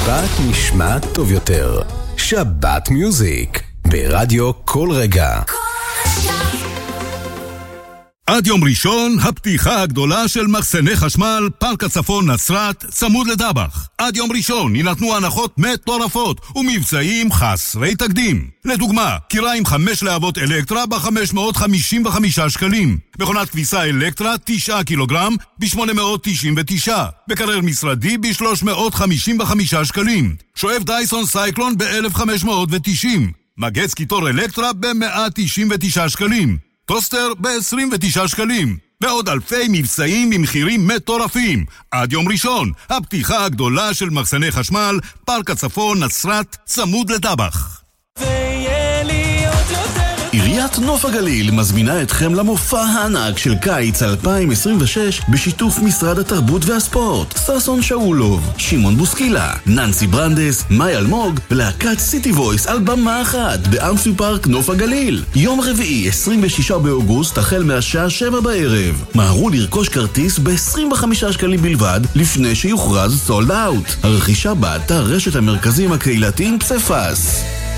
השבת נשמע טוב יותר. שבת מיוזיק ברדיו כל רגע. עד יום ראשון, הפתיחה הגדולה של מחסני חשמל, פארק הצפון נצרת, צמוד לדבח. עד יום ראשון יינתנו הנחות מטורפות ומבצעים חסרי תקדים. לדוגמה, קיריים 5 להבות אלקטרה ב-555 שקלים. מכונת כביסה אלקטרה 9 קילוגרם ב-899. בקרר משרדי ב-355 שקלים. שואב דייסון סייקלון ב-1590. מגץ קיטור אלקטרה ב-199 שקלים. טוסטר ב-29 שקלים, ועוד אלפי מבצעים ממחירים מטורפים. עד יום ראשון, הפתיחה הגדולה של מחסני חשמל, פארק הצפון נצרת, צמוד לדבח. עיריית נוף הגליל מזמינה אתכם למופע הענק של קיץ 2026 בשיתוף משרד התרבות והספורט. ששון שאולוב, שמעון בוסקילה, ננסי ברנדס, מאי אלמוג ולהקת סיטי וויס על במה אחת באמפי פארק נוף הגליל. יום רביעי 26 באוגוסט החל מהשעה 7 בערב. מהרו לרכוש כרטיס ב-25 שקלים בלבד לפני שיוכרז סולד אאוט. הרכישה באתר רשת המרכזים הקהילתיים פספס.